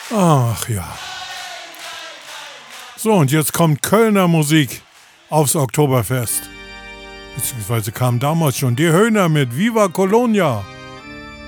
Ach ja. So, und jetzt kommt Kölner Musik aufs Oktoberfest. Beziehungsweise kam damals schon die Höhner mit Viva Colonia.